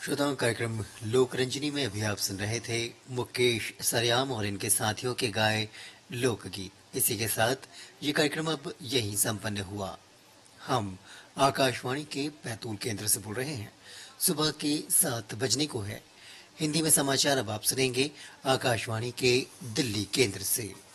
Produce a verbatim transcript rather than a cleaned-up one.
श्रोताओं, कार्यक्रम लोकरंजनी में अभी आप सुन रहे थे मुकेश सरेयाम और इनके साथियों के गाए लोकगीत। इसी के साथ ये कार्यक्रम अब यहीं संपन्न हुआ। हम आकाशवाणी के बैतूल केंद्र से बोल रहे हैं। सुबह के सात बजने को है। हिंदी में समाचार अब आप सुनेंगे आकाशवाणी के दिल्ली केंद्र से।